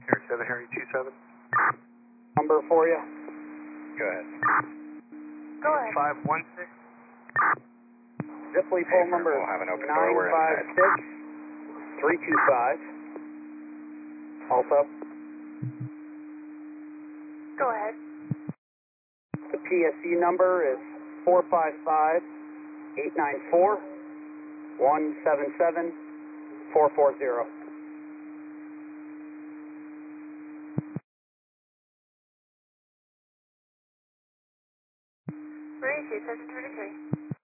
Harry 7, Harry 27. Number for you. Go ahead. Go ahead. 516. Zipley phone number We'll have an open door. We're inside. 956-325. Also, Go ahead. the PSC number is 455-894-177-440. Three, 2723.